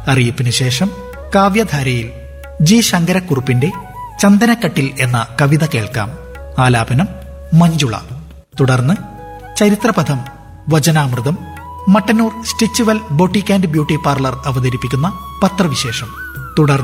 അറിയിപ്പിന് ശേഷം കാവ്യധാരയിൽ ജി ശങ്കരക്കുറുപ്പിന്റെ ചന്ദനക്കട്ടിൽ എന്ന കവിത കേൾക്കാം. ആലാപനം മഞ്ജുള. തുടർന്ന് ചരിത്രപഥം, വചനാമൃതം, Mattannur സ്റ്റിച്ചുവൽ boutique and beauty parlour അവതരിപ്പിക്കുന്ന പത്രവിശേഷം. തുടർന്ന്